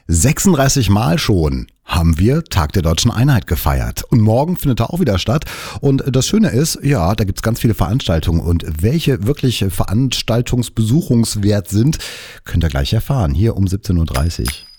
36 Mal schon haben wir Tag der Deutschen Einheit gefeiert. Und morgen findet er auch wieder statt. Und das Schöne ist, ja, da gibt's ganz viele Veranstaltungen. Und welche wirklich veranstaltungsbesuchungswert sind, könnt ihr gleich erfahren. Hier um 17:30 Uhr.